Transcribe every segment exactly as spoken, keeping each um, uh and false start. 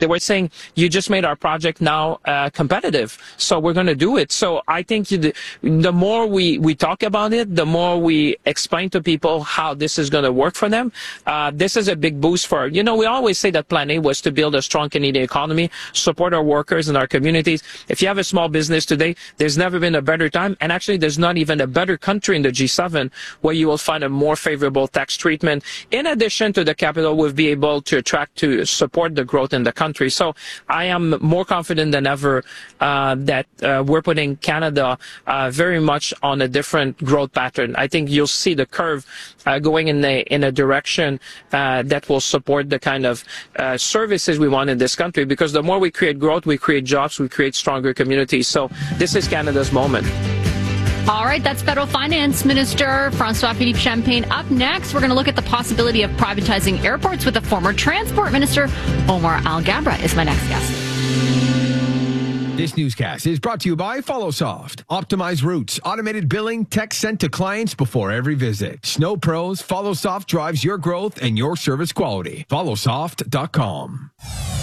They were saying, you just made our project now uh, competitive, so we're going to do it. So I think the, the more we, we talk about it, the more we explain to people how this is going to work for them. Uh, this is a big boost for, you know, we always say that Plan A was to build a strong Canadian economy, support our workers and our communities. If you have a small business today, there's never been a better time. And actually, there's not even a better country in the G seven where you will find a more favorable tax treatment. In addition to the capital, we'll be able to attract to support the growth in the country. So I am more confident than ever uh, that uh, we're putting Canada uh, very much on a different growth pattern. I think you'll see the curve uh, going in a, in a direction uh, that will support the kind of uh, services we want in this country, because the more we create growth, we create jobs, we create stronger communities. So this is Canada's moment. All right, that's Federal Finance Minister François-Philippe Champagne. Up next, we're going to look at the possibility of privatizing airports with the former Transport Minister. Omar Alghabra is my next guest. This newscast is brought to you by FollowSoft. Optimize routes, automated billing, text sent to clients before every visit. Snow Pros, FollowSoft drives your growth and your service quality. follow soft dot com.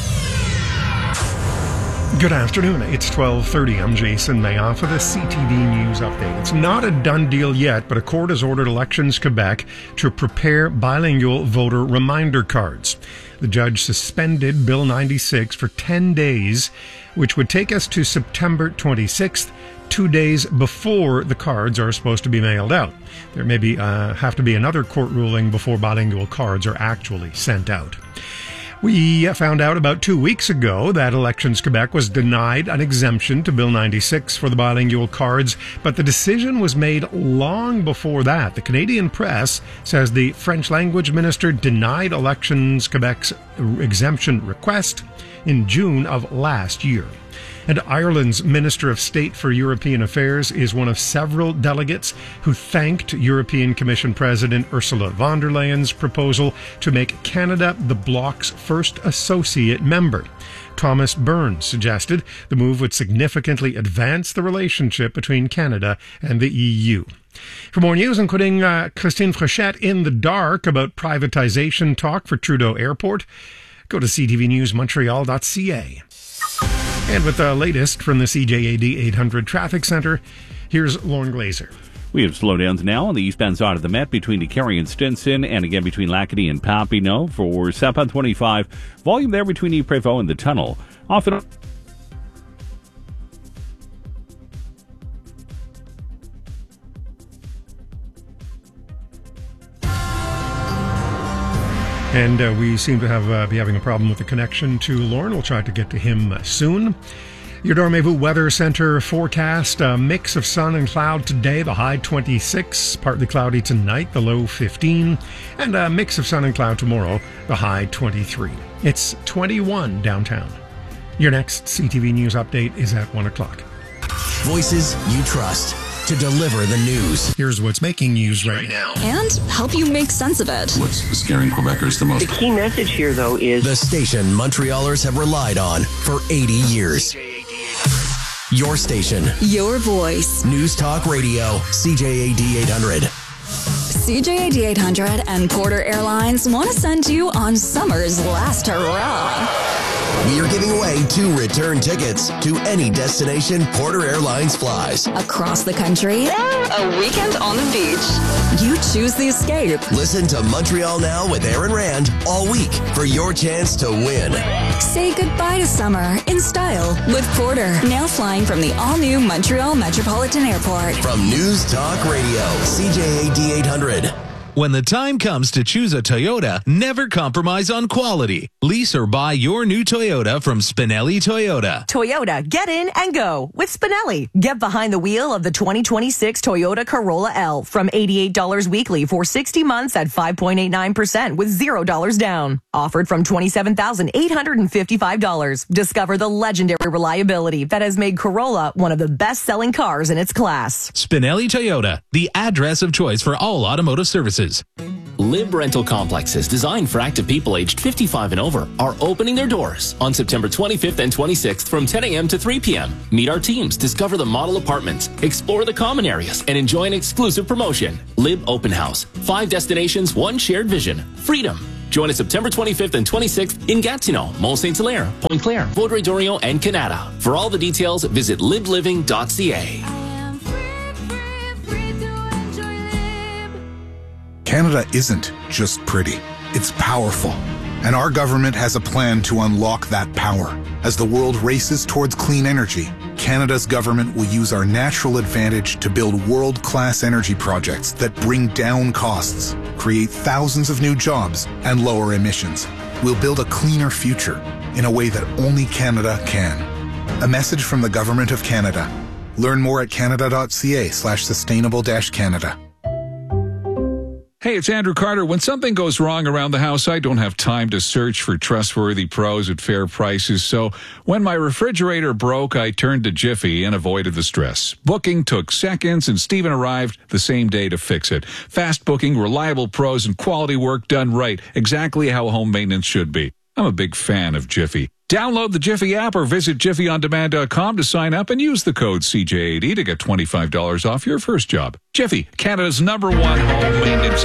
Good afternoon. It's twelve thirty. I'm Jason Mayoff with a C T V News update. It's not a done deal yet, but a court has ordered Elections Quebec to prepare bilingual voter reminder cards. The judge suspended Bill ninety-six for ten days, which would take us to September twenty-sixth, two days before the cards are supposed to be mailed out. There may be uh, have to be another court ruling before bilingual cards are actually sent out. We found out about two weeks ago that Elections Quebec was denied an exemption to Bill ninety-six for the bilingual cards, but the decision was made long before that. The Canadian Press says the French language minister denied Elections Quebec's exemption request in June of last year. And Ireland's Minister of State for European Affairs is one of several delegates who thanked European Commission President Ursula von der Leyen's proposal to make Canada the bloc's first associate member. Thomas Burns suggested the move would significantly advance the relationship between Canada and the E U. For more news, including uh, Christine Frechette in the dark about privatization talk for Trudeau Airport, go to c t v news montreal dot c a. And with the latest from the C J A D eight hundred Traffic Center, here's Lauren Glazer. We have slowdowns now on the eastbound side of the Met between DeCarry and Stinson, and again between Lacadie and Papineau. For southbound twenty-five, volume there between Ypres and the tunnel. Often. And uh, we seem to have uh, be having a problem with the connection to Lauren. We'll try to get to him uh, soon. Your Dormevu Weather Center forecast, a mix of sun and cloud today, the high twenty-six, partly cloudy tonight, the low fifteen, and a mix of sun and cloud tomorrow, the high twenty-three. It's twenty-one downtown. Your next C T V News update is at one o'clock. Voices you trust to deliver the news. Here's what's making news right now. And help you make sense of it. What's scaring Quebecers the most? The key message here, though, is the station Montrealers have relied on for eighty years. Your station. Your voice. News Talk Radio. C J A D eight hundred. C J A D eight hundred and Porter Airlines want to send you on summer's last hurrah. We are giving away two return tickets to any destination Porter Airlines flies. Across the country, a weekend on the beach. You choose the escape. Listen to Montreal Now with Aaron Rand all week for your chance to win. Say goodbye to summer in style with Porter. Now flying from the all-new Montreal Metropolitan Airport. From News Talk Radio, C J A D eight hundred. When the time comes to choose a Toyota, never compromise on quality. Lease or buy your new Toyota from Spinelli Toyota. Toyota, get in and go with Spinelli. Get behind the wheel of the twenty twenty-six Toyota Corolla L from eighty-eight dollars weekly for sixty months at five point eight nine percent with zero dollars down. Offered from twenty-seven thousand eight hundred fifty-five dollars. Discover the legendary reliability that has made Corolla one of the best-selling cars in its class. Spinelli Toyota, the address of choice for all automotive services. Lib Rental Complexes designed for active people aged fifty-five and over are opening their doors on September twenty-fifth and twenty-sixth from ten a.m. to three p.m. Meet our teams, discover the model apartments, explore the common areas, and enjoy an exclusive promotion. Lib Open House. Five destinations, one shared vision. Freedom. Join us September twenty-fifth and twenty-sixth in Gatineau, Mont Saint Hilaire, Pointe Claire, Vaudreuil-Dorion, and Canada. For all the details, visit live living dot c a. Canada isn't just pretty, it's powerful. And our government has a plan to unlock that power. As the world races towards clean energy, Canada's government will use our natural advantage to build world-class energy projects that bring down costs, create thousands of new jobs, and lower emissions. We'll build a cleaner future in a way that only Canada can. A message from the Government of Canada. Learn more at canada.ca slash sustainable dash Canada. Hey, it's Andrew Carter. When something goes wrong around the house, I don't have time to search for trustworthy pros at fair prices. So when my refrigerator broke, I turned to Jiffy and avoided the stress. Booking took seconds, and Steven arrived the same day to fix it. Fast booking, reliable pros, and quality work done right. Exactly how home maintenance should be. I'm a big fan of Jiffy. Download the Jiffy app or visit jiffy on demand dot com to sign up and use the code C J eighty to get twenty-five dollars off your first job. Jiffy, Canada's number one home maintenance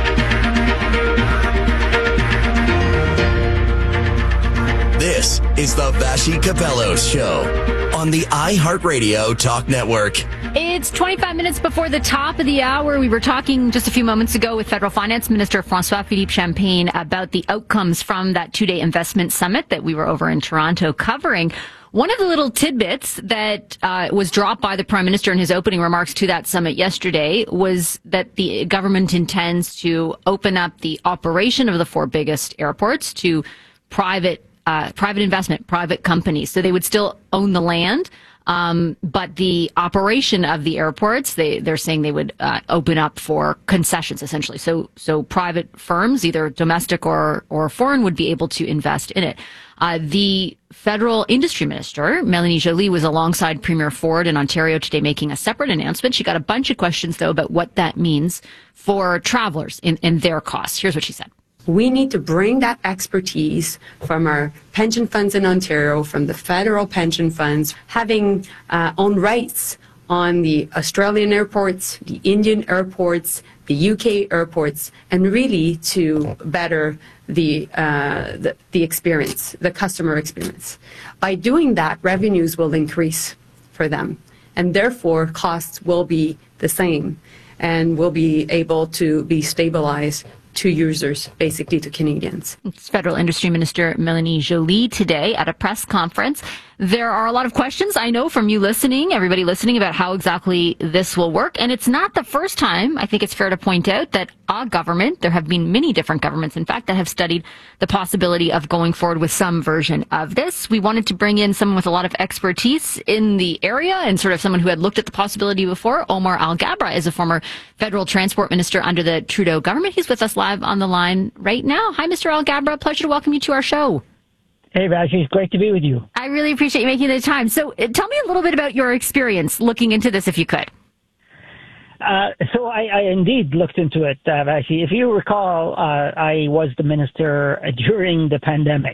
app. This is the Vassy Capello Show on the iHeartRadio Talk Network. It's twenty-five minutes before the top of the hour. We were talking just a few moments ago with Federal Finance Minister François-Philippe Champagne about the outcomes from that two-day investment summit that we were over in Toronto covering. One of the little tidbits that uh, was dropped by the Prime Minister in his opening remarks to that summit yesterday was that the government intends to open up the operation of the four biggest airports to private uh, private investment, private companies. So they would still own the land. Um, but the operation of the airports, they, they're saying they would uh, open up for concessions, essentially. So, so private firms, either domestic or, or foreign, would be able to invest in it. Uh, the federal industry minister, Melanie Joly, was alongside Premier Ford in Ontario today making a separate announcement. She got a bunch of questions, though, about what that means for travelers in, in their costs. Here's what she said. We need to bring that expertise from our pension funds in Ontario, from the federal pension funds, having uh, own rights on the Australian airports, the Indian airports, the U K airports, and really to better the, uh, the, the experience, the customer experience. By doing that, revenues will increase for them, and therefore costs will be the same and will be able to be stabilized to users, basically to Canadians. It's Federal Industry Minister Melanie Joly today at a press conference. There are a lot of questions, I know, from you listening, everybody listening, about how exactly this will work. And it's not the first time, I think it's fair to point out, that our government, there have been many different governments, in fact, that have studied the possibility of going forward with some version of this. We wanted to bring in someone with a lot of expertise in the area and sort of someone who had looked at the possibility before. Omar Alghabra is a former federal transport minister under the Trudeau government. He's with us live on the line right now. Hi, Mister Alghabra. Pleasure to welcome you to our show. Hey, Vassy, it's great to be with you. I really appreciate you making the time. So uh, tell me a little bit about your experience looking into this, if you could. Uh, so I, I indeed looked into it, uh, Vassy. If you recall, uh, I was the minister during the pandemic.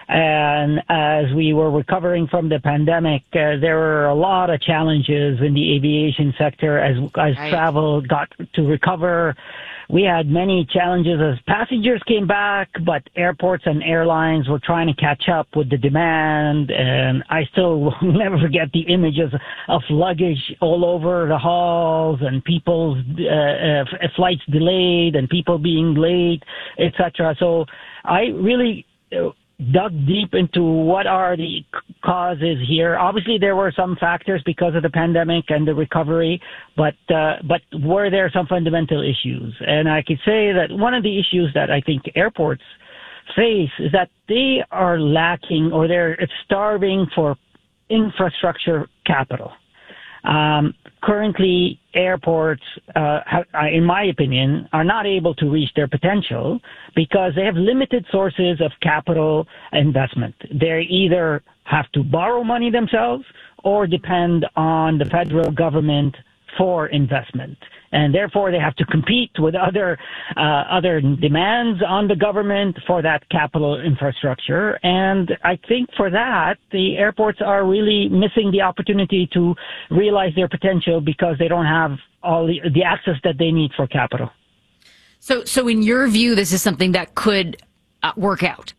And as we were recovering from the pandemic, uh, there were a lot of challenges in the aviation sector as, as right. travel got to recover. We had many challenges as passengers came back, but airports and airlines were trying to catch up with the demand. And I still will never forget the images of luggage all over the halls and people's uh, uh, flights delayed and people being late, et cetera. So I really uh, dug deep into what are the causes here. Obviously, there were some factors because of the pandemic and the recovery, but uh, but were there some fundamental issues? And I could say that one of the issues that I think airports face is that they are lacking or they're starving for infrastructure capital. Um, currently, airports, uh, have, in my opinion, are not able to reach their potential because they have limited sources of capital investment. They either have to borrow money themselves or depend on the federal government for investment. And therefore, they have to compete with other uh, other demands on the government for that capital infrastructure. And I think for that, the airports are really missing the opportunity to realize their potential because they don't have all the, the access that they need for capital. So, so in your view, this is something that could uh, work out?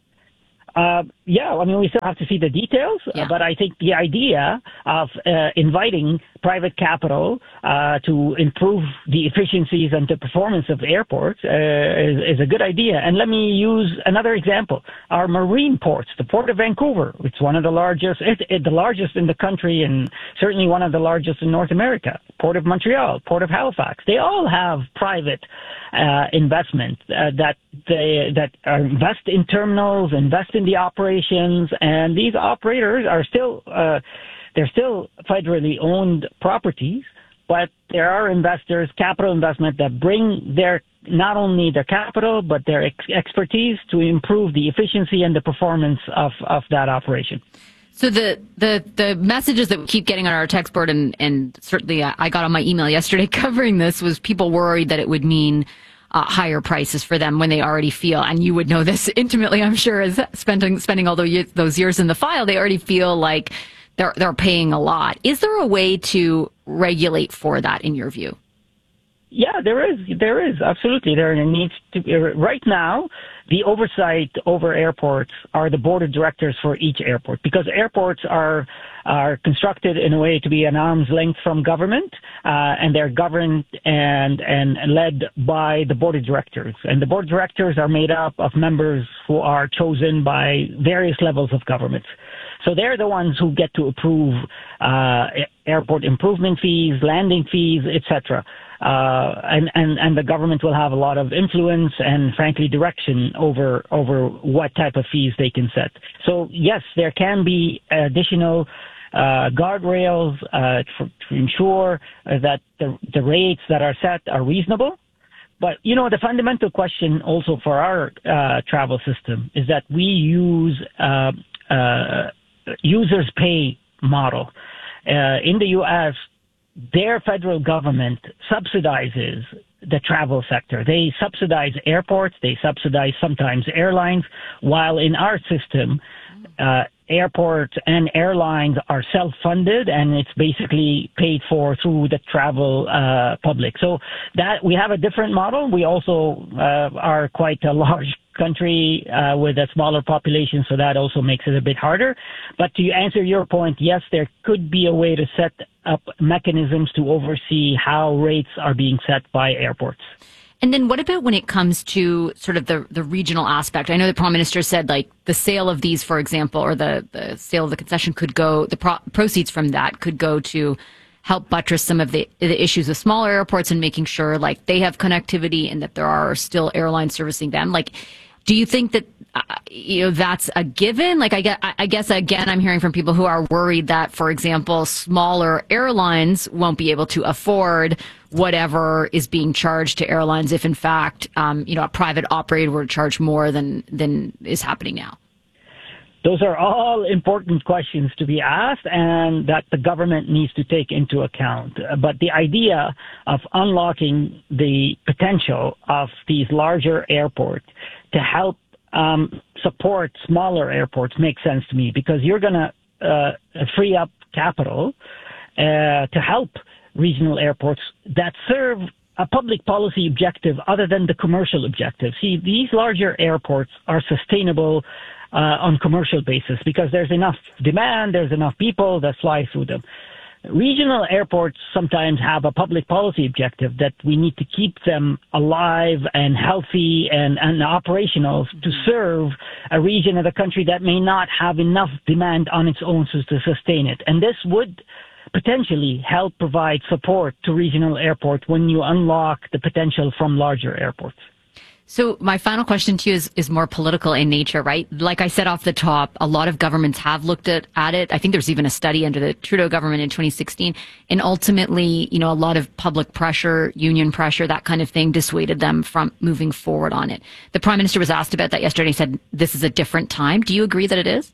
Uh, yeah, I mean, we still have to see the details, Yeah. uh, but I think the idea of uh, inviting private capital uh, to improve the efficiencies and the performance of airports uh, is, is a good idea. And let me use another example. Our marine ports, the Port of Vancouver, it's one of the largest, it, it, the largest in the country and certainly one of the largest in North America. Port of Montreal, Port of Halifax, they all have private uh, investment uh, that they that uh, invest in terminals, invest in the operations, and these operators are still uh, they're still federally owned properties, but there are investors, capital investment that bring their not only their capital but their ex- expertise to improve the efficiency and the performance of, of that operation. So the, the, the messages that we keep getting on our text board, and, and certainly I got on my email yesterday covering this, was people worried that it would mean uh, higher prices for them when they already feel, and you would know this intimately, I'm sure, as spending spending all those years, those years in the file, they already feel like they're they're paying a lot. Is there a way to regulate for that, in your view? Yeah, there is. There is. Absolutely. There needs to be. Right now, the oversight over airports are the board of directors for each airport, because airports are are constructed in a way to be an arm's length from government, uh, and they're governed and, and led by the board of directors. And the board of directors are made up of members who are chosen by various levels of government. So they're the ones who get to approve uh, airport improvement fees, landing fees, et cetera. Uh, and, and, and the government will have a lot of influence and, frankly, direction over over what type of fees they can set. So, yes, there can be additional uh, guardrails uh, to, to ensure that the, the rates that are set are reasonable. But, you know, the fundamental question also for our uh, travel system is that we use uh, uh, users pay model. Uh, in the U S, their federal government subsidizes the travel sector. They subsidize airports, they subsidize sometimes airlines, while in our system, uh, airports and airlines are self-funded, and it's basically paid for through the travel uh, public. So that we have a different model. We also uh, are quite a large country uh, with a smaller population, so that also makes it a bit harder. But to answer your point, yes, there could be a way to set up mechanisms to oversee how rates are being set by airports. And then what about when it comes to sort of the, the regional aspect? I know the Prime Minister said, like, the sale of these, for example, or the, the sale of the concession could go, the pro- proceeds from that could go to help buttress some of the, the issues with smaller airports and making sure, like, they have connectivity and that there are still airlines servicing them. Like, do you think that, uh, you know, that's a given? Like, I guess, I guess, again, I'm hearing from people who are worried that, for example, smaller airlines won't be able to afford whatever is being charged to airlines if, in fact, um, you know, a private operator were to charge more than, than is happening now. Those are all important questions to be asked and that the government needs to take into account. But the idea of unlocking the potential of these larger airports to help um, support smaller airports makes sense to me, because you're going to uh, free up capital uh, to help regional airports that serve a public policy objective other than the commercial objective. See, these larger airports are sustainable Uh, on commercial basis because there's enough demand, there's enough people that fly through them. Regional airports sometimes have a public policy objective that we need to keep them alive and healthy and, and operational to serve a region of the country that may not have enough demand on its own to, to sustain it. And this would potentially help provide support to regional airports when you unlock the potential from larger airports. So my final question to you is, is more political in nature, right? Like I said off the top, a lot of governments have looked at, at it. I think there's even a study under the Trudeau government in twenty sixteen. And ultimately, you know, a lot of public pressure, union pressure, that kind of thing dissuaded them from moving forward on it. The Prime Minister was asked about that yesterday. He said, this is a different time. Do you agree that it is?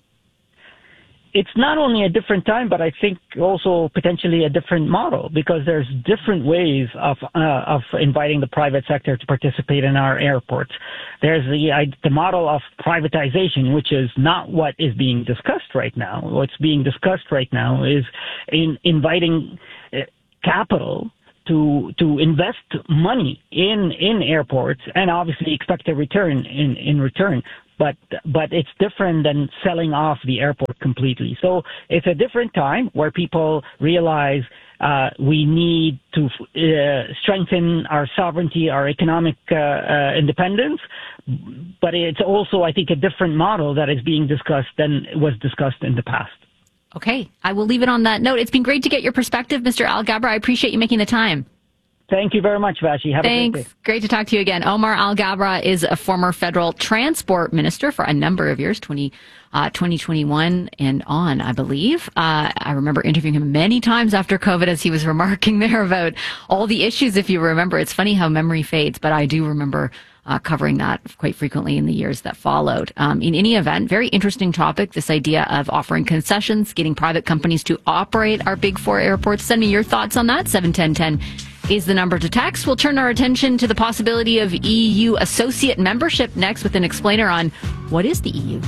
It's not only a different time, but I think also potentially a different model, because there's different ways of uh, of inviting the private sector to participate in our airports. There's the uh, the model of privatization, which is not what is being discussed right now. What's being discussed right now is in inviting uh, capital to to invest money in in airports and obviously expect a return in in return. But but it's different than selling off the airport completely. So it's a different time where people realize uh, we need to uh, strengthen our sovereignty, our economic uh, uh, independence. But it's also, I think, a different model that is being discussed than was discussed in the past. Okay, I will leave it on that note. It's been great to get your perspective, Mister Alghabra. I appreciate you making the time. Thank you very much, Vashi. Have Thanks. a great day. Great to talk to you again. Omar Alghabra is a former federal transport minister for a number of years, twenty, uh, twenty twenty-one and on, I believe. Uh, I remember interviewing him many times after COVID as he was remarking there about all the issues, if you remember. It's funny how memory fades, but I do remember uh, covering that quite frequently in the years that followed. Um, in any event, very interesting topic, this idea of offering concessions, getting private companies to operate our big four airports. Send me your thoughts on that, seven ten ten. Is the number to text. We'll turn our attention to the possibility of E U associate membership next with an explainer on what is the E U.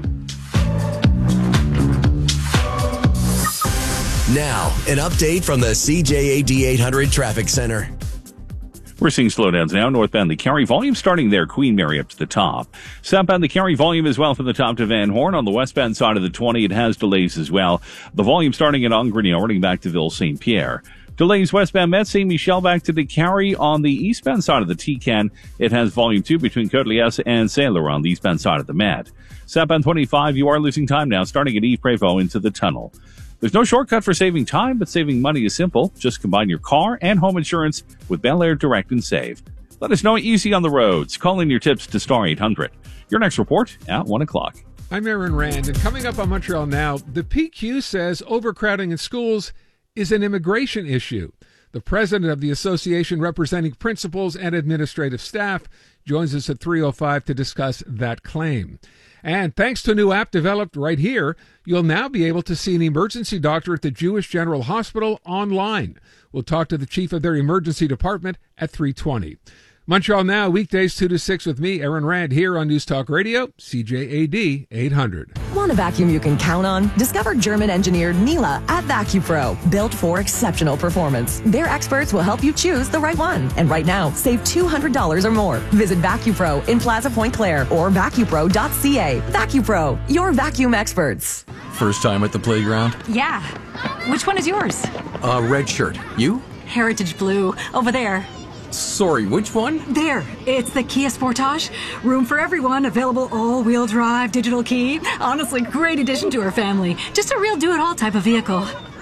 Now, an update from the C J A D eight hundred Traffic Center. We're seeing slowdowns now. Northbound the Cary volume starting there. Queen Mary up to the top. Southbound the Cary volume as well from the top to Van Horn. On the westbound side of the twenty, it has delays as well. The volume starting at Ongrenio, running back to Ville Saint Pierre. Delays westbound Metz Saint Michel back to the Cary. On the eastbound side of the T C A N, it has volume two between Côte-Liesse and Saint-Laurent on the eastbound side of the Met. Southbound twenty-five, you are losing time now, starting at Yves-Prévost into the tunnel. There's no shortcut for saving time, but saving money is simple. Just combine your car and home insurance with Bel Air Direct and Save. Let us know what you see on the roads. Call in your tips to star eight hundred. Your next report at one o'clock. I'm Aaron Rand, and coming up on Montreal Now, the P Q says overcrowding in schools is an immigration issue. The president of the association representing principals and administrative staff joins us at three oh five to discuss that claim. And thanks to a new app developed right here, you'll now be able to see an emergency doctor at the Jewish General Hospital online. We'll talk to the chief of their emergency department at three twenty. Montreal Now, weekdays two to six with me, Aaron Rand, here on News Talk Radio, C J A D eight hundred. Want a vacuum you can count on? Discover German-engineered Miele at VacuPro, built for exceptional performance. Their experts will help you choose the right one. And right now, save two hundred dollars or more. Visit VacuPro in Plaza Point Claire or vacupro dot c a. VacuPro, your vacuum experts. First time at the playground? Yeah. Which one is yours? Uh, red shirt. You? Heritage Blue, over there. Sorry, which one? There. It's the Kia Sportage. Room for everyone. Available all-wheel drive, digital key. Honestly, great addition to our family. Just a real do-it-all type of vehicle.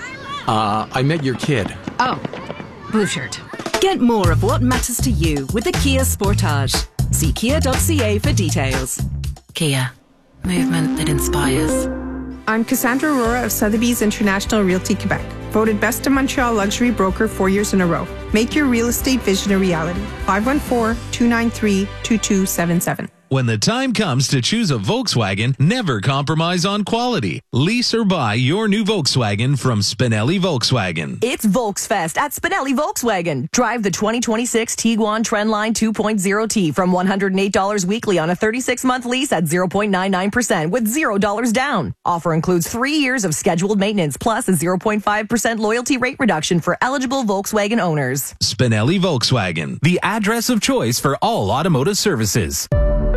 Uh, I met your kid. Oh, blue shirt. Get more of what matters to you with the Kia Sportage. See kia dot c a for details. Kia. Movement that inspires. I'm Cassandra Aurora of Sotheby's International Realty Quebec. Voted Best of Montreal Luxury Broker four years in a row. Make your real estate vision a reality. five one four, two nine three, two two seven seven. When the time comes to choose a Volkswagen, never compromise on quality. Lease or buy your new Volkswagen from Spinelli Volkswagen. It's Volksfest at Spinelli Volkswagen. Drive the twenty twenty-six Tiguan Trendline two point oh T from one hundred eight dollars weekly on a thirty-six month lease at zero point nine nine percent with zero dollars down. Offer includes three years of scheduled maintenance plus a zero point five percent loyalty rate reduction for eligible Volkswagen owners. Spinelli Volkswagen, the address of choice for all automotive services.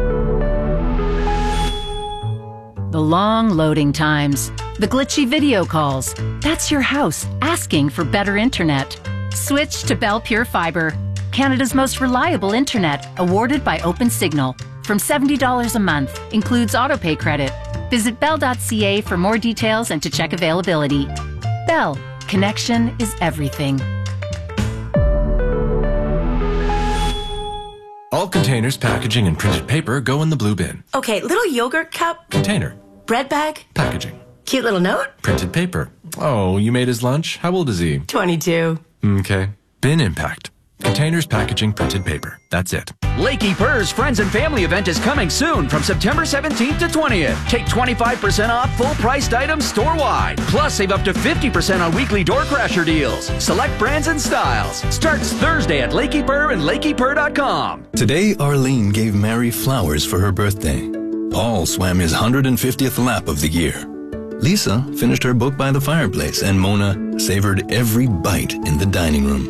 The long loading times, the glitchy video calls. That's your house asking for better internet. Switch to Bell Pure Fiber, Canada's most reliable internet, awarded by OpenSignal. From seventy dollars a month, includes autopay credit. Visit bell dot c a for more details and to check availability. Bell, connection is everything. All containers, packaging, and printed paper go in the blue bin. Okay, little yogurt cup. Container. Bread bag. Packaging. Cute little note. Printed paper. Oh, you made his lunch? How old is he? twenty-two. Okay. Bin impact. Containers, packaging, printed paper. That's it. Lakey Purr's Friends and Family event is coming soon from September seventeenth to twentieth. Take twenty-five percent off full-priced items store-wide. Plus, save up to fifty percent on weekly door crasher deals. Select brands and styles. Starts Thursday at Lakey Purr and lakey purr dot com. Today, Arlene gave Mary flowers for her birthday. Paul swam his one hundred fiftieth lap of the year. Lisa finished her book by the fireplace, and Mona savored every bite in the dining room.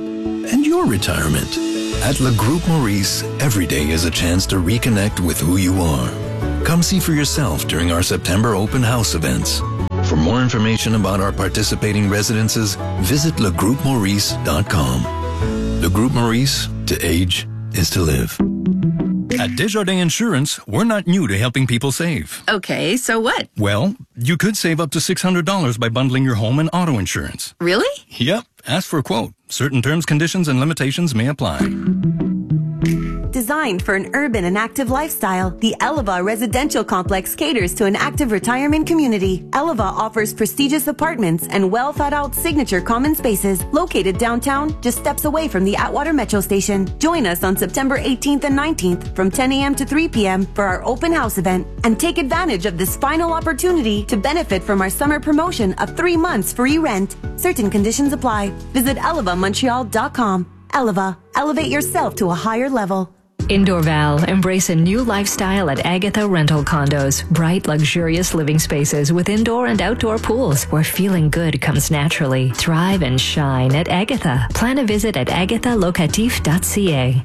and your retirement. At Le Groupe Maurice, every day is a chance to reconnect with who you are. Come see for yourself during our September open house events. For more information about our participating residences, visit le groupe maurice dot com. Le Groupe Maurice, to age is to live. At Desjardins Insurance, we're not new to helping people save. Okay, so what? Well, you could save up to six hundred dollars by bundling your home and auto insurance. Really? Yep. Ask for a quote. Certain terms, conditions, and limitations may apply. Designed for an urban and active lifestyle, the Eleva residential complex caters to an active retirement community. Eleva offers prestigious apartments and well-thought-out signature common spaces located downtown, just steps away from the Atwater Metro Station. Join us on September eighteenth and nineteenth from ten a.m. to three p.m. for our open house event and take advantage of this final opportunity to benefit from our summer promotion of three months free rent. Certain conditions apply. Visit eleva montreal dot com. Eleva, elevate yourself to a higher level. In Dorval, embrace a new lifestyle at Agatha Rental Condos. Bright, luxurious living spaces with indoor and outdoor pools where feeling good comes naturally. Thrive and shine at Agatha. Plan a visit at agatha locatif dot c a.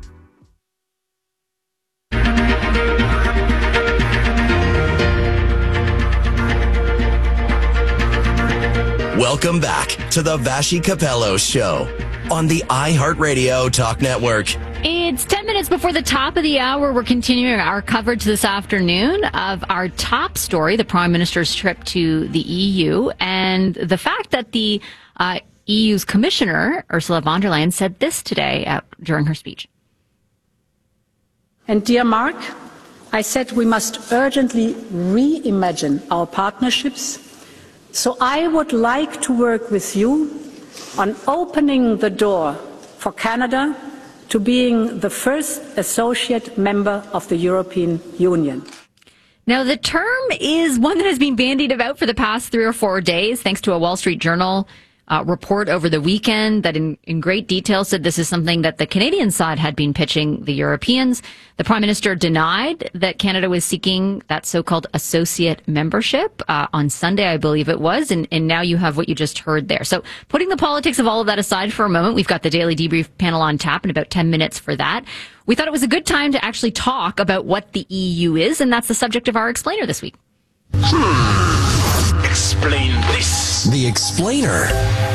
Welcome back to the Vashi Capello Show on the iHeartRadio Talk Network. It's ten minutes before the top of the hour. We're continuing our coverage this afternoon of our top story, the Prime Minister's trip to the E U, and the fact that the uh, E U's Commissioner, Ursula von der Leyen, said this today uh, during her speech. And dear Mark, I said we must urgently reimagine our partnerships. So I would like to work with you on opening the door for Canada to being the first associate member of the European Union. Now, the term is one that has been bandied about for the past three or four days, thanks to a Wall Street Journal uh, report over the weekend that in, in great detail said this is something that the Canadian side had been pitching the Europeans. The Prime Minister denied that Canada was seeking that so-called associate membership uh, on Sunday, I believe it was, and, and now you have what you just heard there. So putting the politics of all of that aside for a moment, we've got the Daily Debrief panel on tap in about ten minutes for that. We thought it was a good time to actually talk about what the E U is, and that's the subject of our Explainer this week. Hmm. Explain this. The Explainer.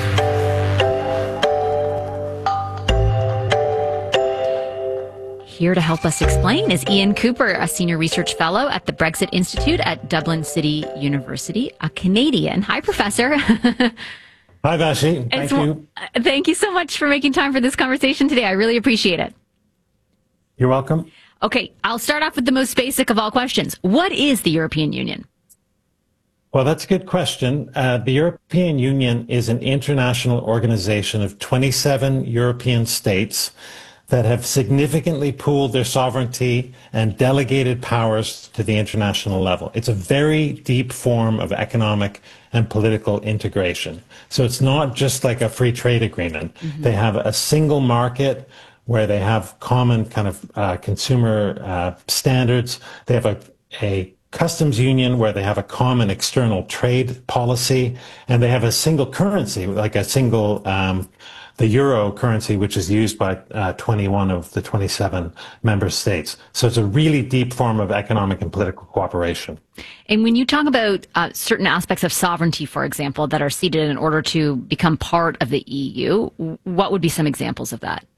Here to help us explain is Ian Cooper, a senior research fellow at the Brexit Institute at Dublin City University, a Canadian. Hi, Professor. Hi, Vashi. Thank It's, you. uh, Thank you so much for making time for this conversation today. I really appreciate it. You're welcome. Okay, I'll start off with the most basic of all questions. What is the European Union? Well, that's a good question. Uh, the European Union is an international organization of twenty-seven European states that have significantly pooled their sovereignty and delegated powers to the international level. It's a very deep form of economic and political integration. So it's not just like a free trade agreement. Mm-hmm. They have a single market where they have common kind of uh, consumer uh, standards. They have a, a customs union where they have a common external trade policy, and they have a single currency, like a single um, the euro currency, which is used by uh, twenty-one of the twenty-seven member states. So it's a really deep form of economic and political cooperation. And when you talk about uh, certain aspects of sovereignty, for example, that are ceded in order to become part of the E U, what would be some examples of that?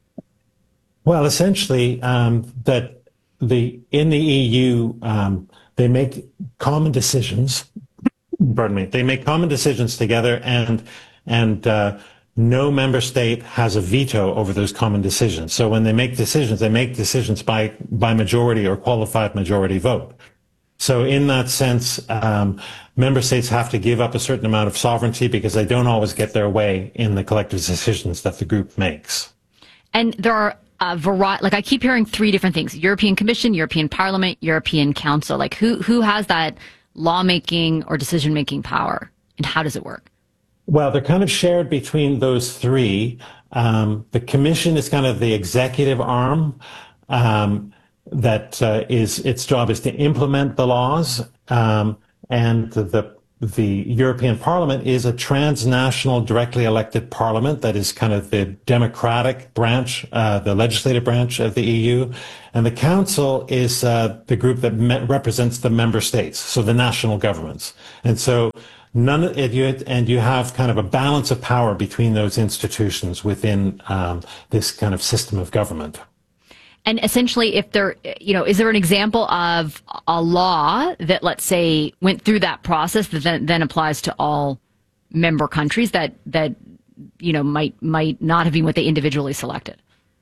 Well, essentially, um, that the in the E U, um, they make common decisions. Pardon me. They make common decisions together, and and uh, no member state has a veto over those common decisions. So when they make decisions, they make decisions by, by majority or qualified majority vote. So in that sense, um, member states have to give up a certain amount of sovereignty because they don't always get their way in the collective decisions that the group makes. And there are a variety, like I keep hearing three different things: European Commission, European Parliament, European Council. Like who, who has that lawmaking or decision-making power, and how does it work? Well, they're kind of shared between those three. Um, the Commission is kind of the executive arm um, that uh, is its job is to implement the laws, um, and the, the the European Parliament is a transnational, directly elected parliament that is kind of the democratic branch, uh, the legislative branch of the E U. And the Council is uh, the group that me- represents the member states, so the national governments. And so none of it, you, and you have kind of a balance of power between those institutions within um, this kind of system of government. And essentially, if there, you know, is there an example of a law that, let's say, went through that process that then, then applies to all member countries that, that, you know, might, might not have been what they individually selected?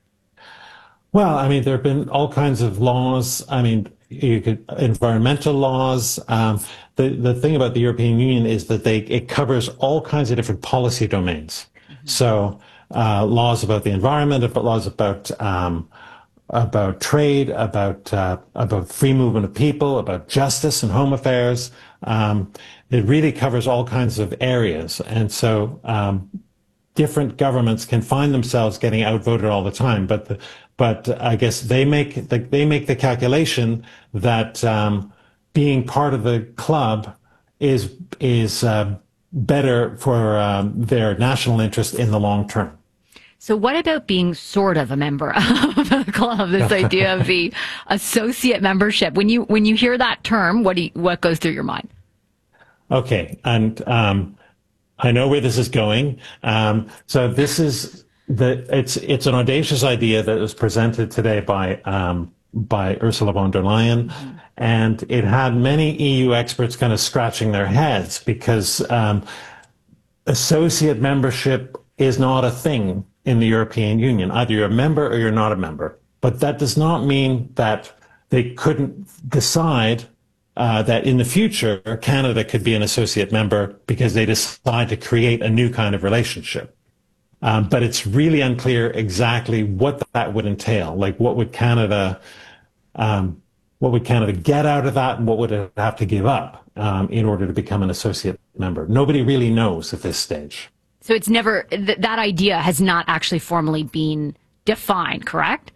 Well, I mean, there have been all kinds of laws. I mean, you could, environmental laws. Um, the, the thing about the European Union is that they, it covers all kinds of different policy domains. Mm-hmm. So, uh, laws about the environment, but laws about, um, about trade, about uh, about free movement of people, about justice and home affairs. Um, it really covers all kinds of areas, and so um, different governments can find themselves getting outvoted all the time. But the, but I guess they make the, they make the calculation that um, being part of the club is is uh, better for um, their national interest in the long term. So what about being sort of a member of a club? This idea of the associate membership. When you when you hear that term, what do you, what goes through your mind? Okay, and um, I know where this is going. Um, so this is the it's it's an audacious idea that was presented today by um, by Ursula von der Leyen, mm-hmm. and it had many E U experts kind of scratching their heads because um, associate membership is not a thing in the European Union. Either you're a member or you're not a member. But that does not mean that they couldn't decide uh, that in the future, Canada could be an associate member because they decide to create a new kind of relationship. Um, but it's really unclear exactly what that would entail. Like, what would Canada, um, what would Canada get out of that, and what would it have to give up um, in order to become an associate member? Nobody really knows at this stage. So it's never, th- that idea has not actually formally been defined, correct?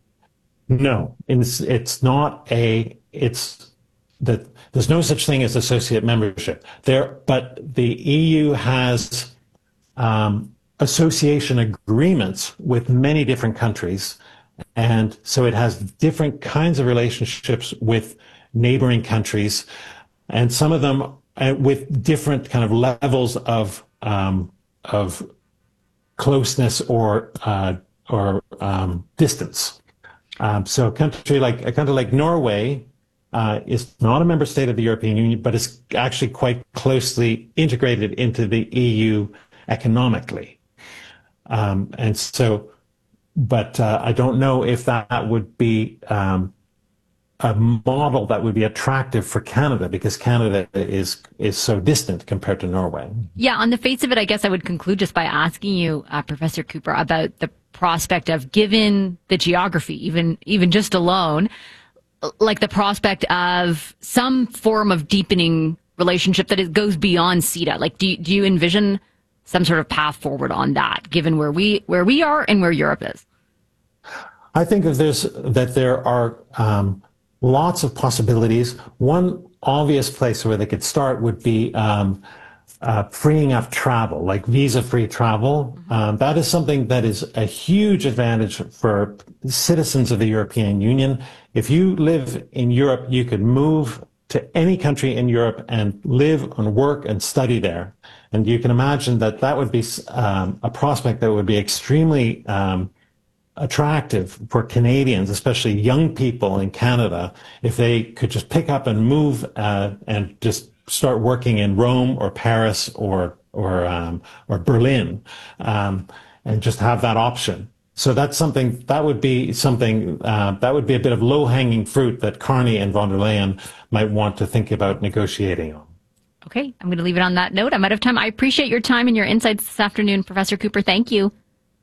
No, it's, it's not a, it's that there's no such thing as associate membership there, but the E U has um, association agreements with many different countries. And so it has different kinds of relationships with neighboring countries, and some of them uh, with different kind of levels of um, of closeness or uh, or um, distance. Um, so a country like a country like Norway uh, is not a member state of the European Union, but is actually quite closely integrated into the E U economically. Um, and so, but uh, I don't know if that would be um, a model that would be attractive for Canada, because Canada is is so distant compared to Norway. Yeah, on the face of it, I guess I would conclude just by asking you, uh, Professor Cooper, about the prospect of, given the geography, even even just alone, like the prospect of some form of deepening relationship that it goes beyond CETA. Like, do you, do you envision some sort of path forward on that, given where we where we are and where Europe is? I think that there's that there are. Um, Lots of possibilities. One obvious place where they could start would be um, uh, freeing up travel, like visa-free travel. Um, that is something that is a huge advantage for citizens of the European Union. If you live in Europe, you could move to any country in Europe and live and work and study there. And you can imagine that that would be um, a prospect that would be extremely um, attractive for Canadians, especially young people in Canada, if they could just pick up and move uh, and just start working in Rome or Paris or or um, or Berlin, um, and just have that option. So that's something that would be something uh, that would be a bit of low-hanging fruit that Carney and von der Leyen might want to think about negotiating on. Okay, I'm going to leave it on that note. I'm out of time. I appreciate your time and your insights this afternoon, Professor Cooper. Thank you.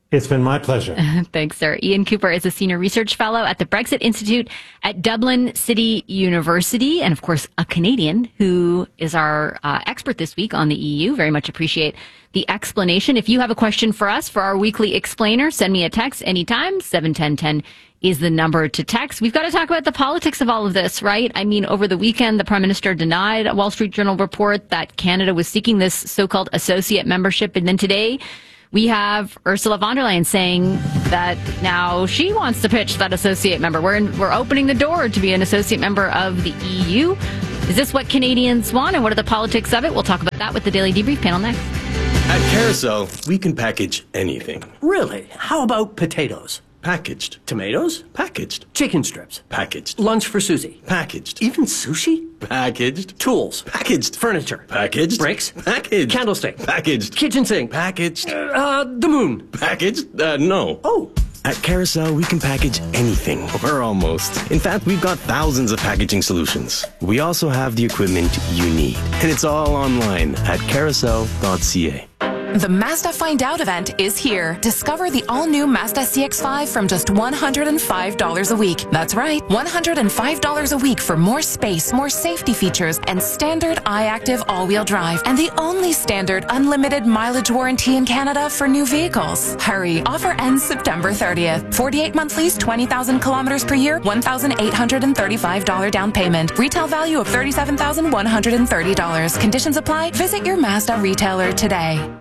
It's been my pleasure. Thanks, sir. Ian Cooper is a senior research fellow at the Brexit Institute at Dublin City University, and of course, a Canadian who is our uh, expert this week on the E U. Very much appreciate the explanation. If you have a question for us for our weekly explainer, send me a text anytime. seven ten ten is the number to text. We've got to talk about the politics of all of this, right? I mean, over the weekend, the Prime Minister denied a Wall Street Journal report that Canada was seeking this so-called associate membership, and then today we have Ursula von der Leyen saying that now she wants to pitch that associate member. We're in, we're opening the door to be an associate member of the E U. Is this what Canadians want, and what are the politics of it? We'll talk about that with the Daily Debrief panel next. At Carousel, we can package anything. Really? How about potatoes? Packaged. Tomatoes? Packaged. Chicken strips? Packaged. Lunch for Susie? Packaged. Even sushi? Packaged. Tools? Packaged. Furniture? Packaged. Bricks? Packaged. Candlestick? Packaged. Kitchen sink? Packaged. Uh, the moon? Packaged? Uh, no. Oh. At Carousel, we can package anything, or almost. In fact, we've got thousands of packaging solutions. We also have the equipment you need, and it's all online at carousel dot c a. The Mazda Find Out event is here. Discover the all-new Mazda C X five from just one hundred five dollars a week. That's right, one hundred five dollars a week for more space, more safety features, and standard iActive all-wheel drive. And the only standard unlimited mileage warranty in Canada for new vehicles. Hurry, offer ends September thirtieth. forty-eight month lease, twenty thousand kilometers per year, one thousand eight hundred thirty-five dollars down payment. Retail value of thirty-seven thousand one hundred thirty dollars. Conditions apply. Visit your Mazda retailer today.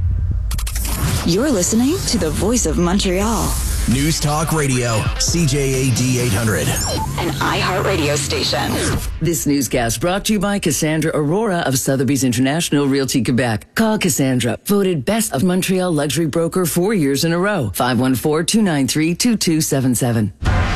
You're listening to the Voice of Montreal. News Talk Radio, C J A D eight hundred. An iHeart radio station. This newscast brought to you by Cassandra Aurora of Sotheby's International Realty Quebec. Call Cassandra, voted Best of Montreal Luxury Broker four years in a row. five one four, two nine three, two two seven seven.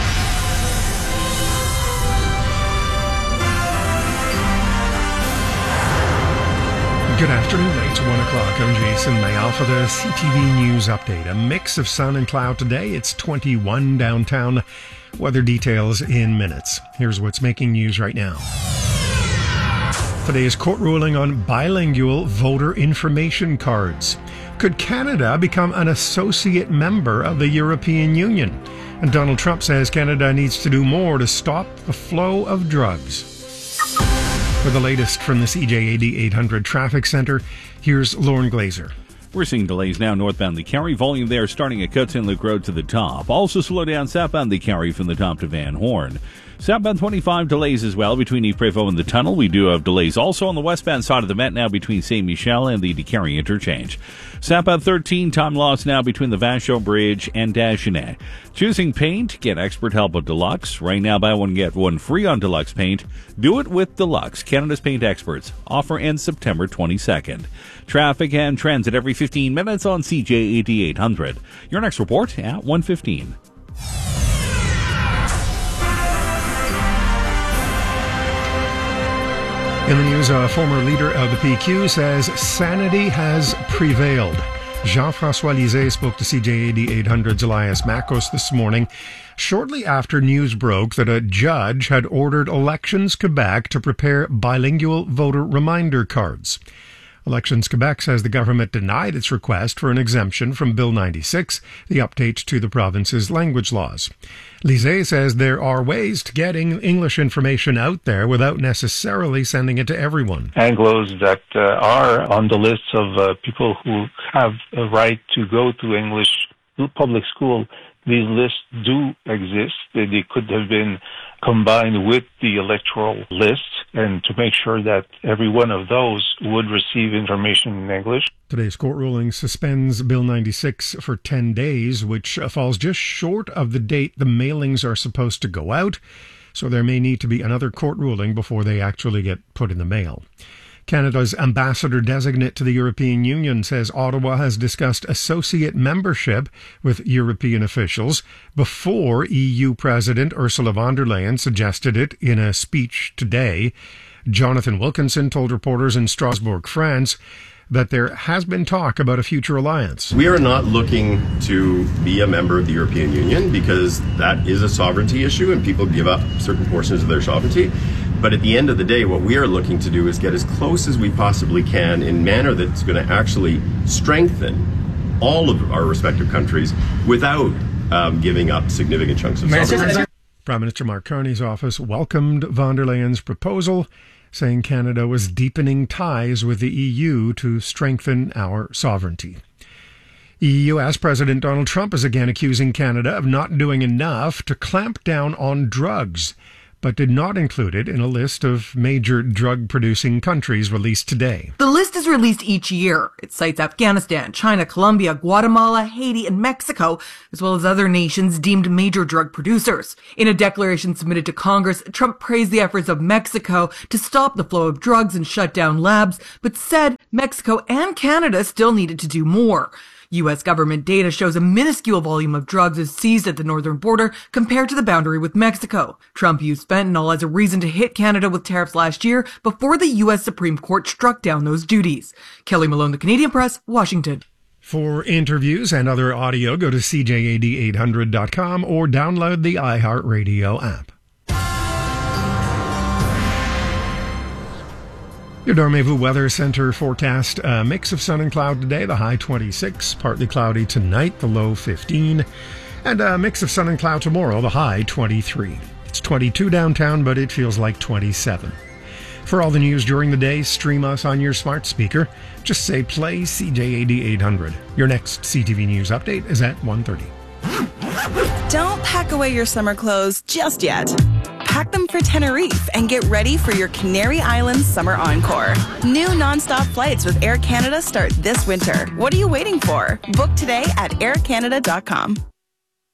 Good afternoon, it's one o'clock. I'm Jason Mayall for the C T V News Update. A mix of sun and cloud today. It's twenty-one downtown. Weather details in minutes. Here's what's making news right now. Today's court ruling on bilingual voter information cards. Could Canada become an associate member of the European Union? And Donald Trump says Canada needs to do more to stop the flow of drugs. For the latest from the C J A D eight hundred Traffic Center, here's Lauren Glazer. We're seeing delays now northbound the Carrie. Volume there starting at Cut Inlet Road to the top. Also slow down southbound the Carrie from the top to Van Horn. Southbound twenty-five delays as well between Yves Prévost and the tunnel. We do have delays also on the westbound side of the Met now between Saint Michel and the DeCarry interchange. Southbound thirteen, time loss now between the Vachon Bridge and Dagenet. Choosing paint, get expert help with Deluxe. Right now, buy one, get one free on Deluxe paint. Do it with Deluxe, Canada's paint experts. Offer ends September twenty-second. Traffic and transit every fifteen minutes on C J A D eight hundred. Your next report at one fifteen. In the news, a former leader of the P Q says sanity has prevailed. Jean-François Lisée spoke to C J A D eight hundred's Elias Makos this morning, shortly after news broke that a judge had ordered Elections Quebec to prepare bilingual voter reminder cards. Elections Quebec says the government denied its request for an exemption from Bill ninety-six, the update to the province's language laws. Lisée says there are ways to getting English information out there without necessarily sending it to everyone. Anglos that uh, are on the list of uh, people who have a right to go to English public school, these lists do exist. They, they could have been combined with the electoral list, and to make sure that every one of those would receive information in English. Today's court ruling suspends Bill ninety-six for ten days, which falls just short of the date the mailings are supposed to go out, so there may need to be another court ruling before they actually get put in the mail. Canada's ambassador-designate to the European Union says Ottawa has discussed associate membership with European officials before E U President Ursula von der Leyen suggested it in a speech today. Jonathan Wilkinson told reporters in Strasbourg, France, that there has been talk about a future alliance. We are not looking to be a member of the European Union because that is a sovereignty issue and people give up certain portions of their sovereignty. But at the end of the day, what we are looking to do is get as close as we possibly can in a manner that's going to actually strengthen all of our respective countries without um, giving up significant chunks of sovereignty. Prime Minister Mark Carney's office welcomed von der Leyen's proposal, saying Canada was deepening ties with the E U to strengthen our sovereignty. E U S President Donald Trump is again accusing Canada of not doing enough to clamp down on drugs, but did not include it in a list of major drug-producing countries released today. The list is released each year. It cites Afghanistan, China, Colombia, Guatemala, Haiti, and Mexico, as well as other nations deemed major drug producers. In a declaration submitted to Congress, Trump praised the efforts of Mexico to stop the flow of drugs and shut down labs, but said Mexico and Canada still needed to do more. U S government data shows a minuscule volume of drugs is seized at the northern border compared to the boundary with Mexico. Trump used fentanyl as a reason to hit Canada with tariffs last year before the U S Supreme Court struck down those duties. Kelly Malone, The Canadian Press, Washington. For interviews and other audio, go to C J A D eight hundred dot com or download the iHeartRadio app. Your Dormevu Weather Center forecast, a mix of sun and cloud today, the high twenty-six, partly cloudy tonight, the low fifteen, and a mix of sun and cloud tomorrow, the high twenty-three. It's twenty-two downtown, but it feels like twenty-seven. For all the news during the day, stream us on your smart speaker. Just say play C J A D eight hundred. Your next C T V News update is at one thirty. Don't pack away your summer clothes just yet. Pack them for Tenerife and get ready for your Canary Islands summer encore. New nonstop flights with Air Canada start this winter. What are you waiting for? Book today at air canada dot com.